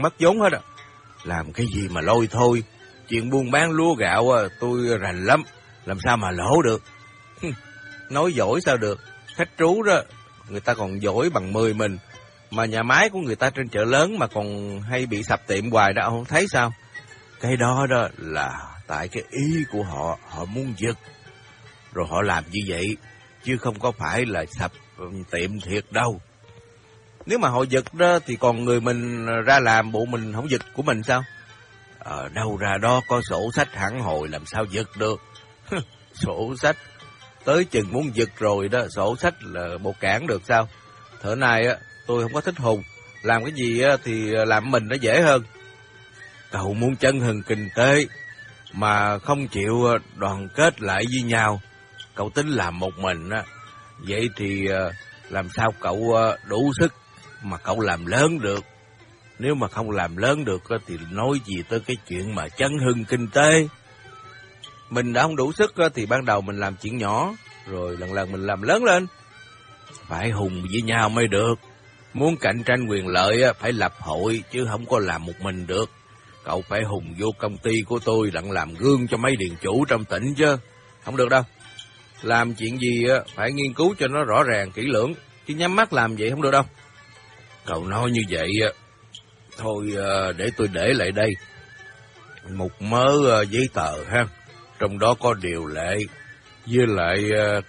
mất vốn hết. Làm cái gì mà lôi thôi. Chuyện buôn bán lúa gạo tôi rành lắm, làm sao mà lỗ được. Nói giỏi sao được, khách trú đó, người ta còn giỏi bằng 10 mình. Mà nhà máy của người ta trên chợ lớn mà còn hay bị sập tiệm hoài đó, ông không thấy sao? Cái đó đó là tại cái ý của họ, họ muốn giật. Rồi họ làm như vậy, chứ không có phải là sập tiệm thiệt đâu. Nếu mà họ giật đó thì còn người mình ra làm, bộ mình không giật của mình sao? Đâu ra đó có sổ sách hẳn hồi làm sao giật được. Sổ sách, tới chừng muốn giật rồi đó, sổ sách là một cản được sao? Thở này tôi không có thích hùng, làm cái gì thì làm mình nó dễ hơn. Cậu muốn chấn hưng kinh tế mà không chịu đoàn kết lại với nhau, cậu tính làm một mình á, vậy thì làm sao cậu đủ sức mà cậu làm lớn được? Nếu mà không làm lớn được thì nói gì tới cái chuyện mà chấn hưng kinh tế. Mình đã không đủ sức thì ban đầu mình làm chuyện nhỏ, rồi lần lần mình làm lớn lên. Phải hùng với nhau mới được. Muốn cạnh tranh quyền lợi phải lập hội chứ không có làm một mình được. Cậu phải hùng vô công ty của tôi đặng làm gương cho mấy điền chủ trong tỉnh chứ. Không được đâu. Làm chuyện gì phải nghiên cứu cho nó rõ ràng, kỹ lưỡng. Chứ nhắm mắt làm vậy không được đâu. Cậu nói như vậy thôi để tôi để lại đây một mớ giấy tờ ha. Trong đó có điều lệ với lại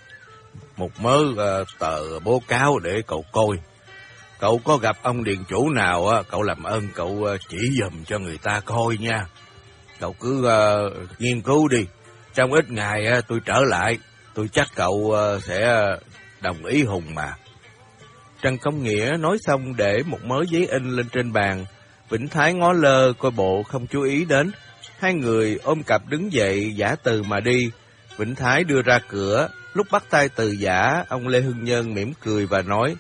một mớ tờ báo cáo để cậu coi. Cậu có gặp ông điền chủ nào cậu làm ơn cậu chỉ dùm cho người ta coi nha. Cậu cứ nghiên cứu đi. Trong ít ngày tôi trở lại, tôi chắc cậu sẽ đồng ý hùng mà. Trần Công Nghĩa nói xong để một mớ giấy in lên trên bàn. Vĩnh Thái ngó lơ coi bộ không chú ý đến. Hai người ôm cặp đứng dậy giả từ mà đi. Vĩnh Thái đưa ra cửa. Lúc bắt tay từ giả, ông Lê Hưng Nhân mỉm cười và nói: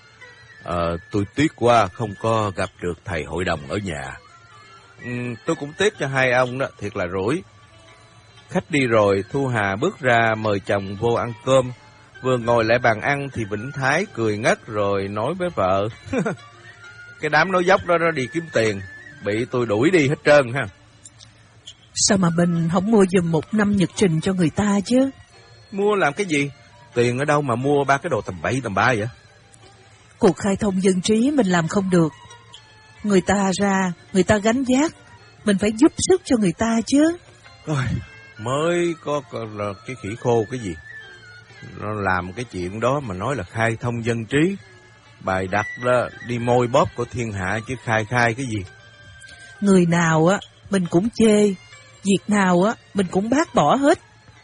tôi tiếc quá không có gặp được thầy hội đồng ở nhà. Tôi cũng tiếc cho hai ông đó, thiệt là rủi. Khách đi rồi, Thu Hà bước ra mời chồng vô ăn cơm. Vừa ngồi lại bàn ăn thì Vĩnh Thái cười ngất rồi nói với vợ: cái đám nói dốc đó nó đi kiếm tiền, bị tôi đuổi đi hết trơn ha. Sao mà mình không mua giùm một năm nhật trình cho người ta chứ? Mua làm cái gì? Tiền ở đâu mà mua ba cái đồ tầm bậy tầm bạ vậy? Cuộc khai thông dân trí mình làm không được. Người ta ra, người ta gánh vác, mình phải giúp sức cho người ta chứ. Ôi, mới có là cái khỉ khô cái gì. Nó làm cái chuyện đó mà nói là khai thông dân trí. Bài đặt đó đi môi bóp của thiên hạ chứ khai cái gì. Người nào mình cũng chê, việc nào mình cũng bác bỏ hết.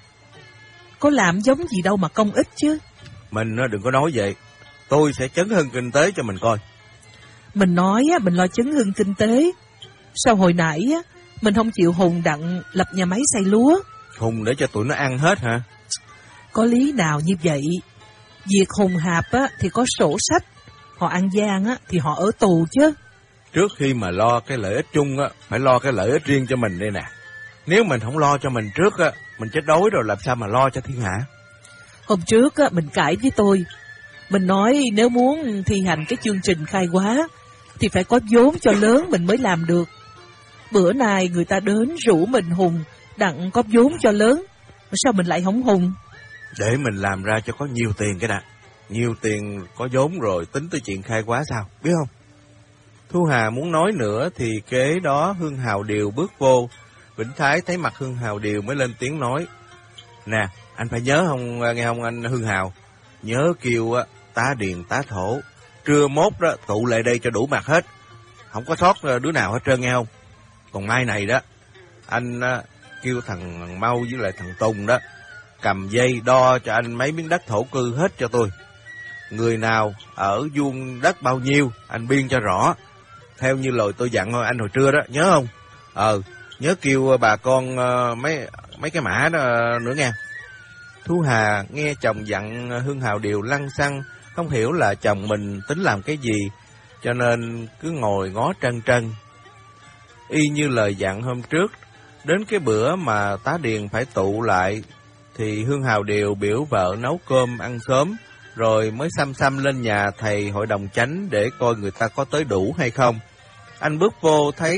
Có làm giống gì đâu mà công ích chứ. Mình đừng có nói vậy. Tôi sẽ chấn hưng kinh tế cho mình coi. Mình nói mình lo chấn hưng kinh tế. Sao hồi nãy mình không chịu hùng đặng lập nhà máy xay lúa? Hùng để cho tụi nó ăn hết hả? Có lý nào như vậy? Việc hùng hạp thì có sổ sách. Họ ăn gian thì họ ở tù chứ. Trước khi mà lo cái lợi ích chung phải lo cái lợi ích riêng cho mình đây nè. Nếu mình không lo cho mình trước mình chết đói rồi làm sao mà lo cho thiên hạ. Hôm trước mình cãi với tôi. Mình nói nếu muốn thi hành cái chương trình khai hóa thì phải có vốn cho lớn mình mới làm được. Bữa nay người ta đến rủ mình hùng đặng có vốn cho lớn, mà sao mình lại không hùng? Để mình làm ra cho có nhiều tiền cái đã. Nhiều tiền có vốn rồi tính tới chuyện khai hóa sao, biết không? Thu Hà muốn nói nữa thì kế đó Hương Hào Điều bước vô. Vĩnh Thái thấy mặt Hương Hào Điều mới lên tiếng nói: nè, anh phải nhớ không, nghe không anh Hương Hào? Nhớ kêu tá điền tá thổ, trưa mốt đó tụ lại đây cho đủ mặt hết. Không có sót đứa nào hết trơn nghe không? Còn mai này đó, anh kêu thằng Mau với lại thằng Tùng đó cầm dây đo cho anh mấy miếng đất thổ cư hết cho tôi. Người nào ở vuông đất bao nhiêu, anh biên cho rõ. Theo như lời tôi dặn anh hồi trưa đó, nhớ không? Nhớ kêu bà con mấy cái mã đó nữa nghe. Thu Hà nghe chồng dặn Hương Hào Điều lăng xăng, không hiểu là chồng mình tính làm cái gì, cho nên cứ ngồi ngó trân trân. Y như lời dặn hôm trước, đến cái bữa mà tá điền phải tụ lại, thì Hương Hào Điều biểu vợ nấu cơm ăn sớm, rồi mới xăm lên nhà thầy hội đồng chánh để coi người ta có tới đủ hay không. Anh bước vô thấy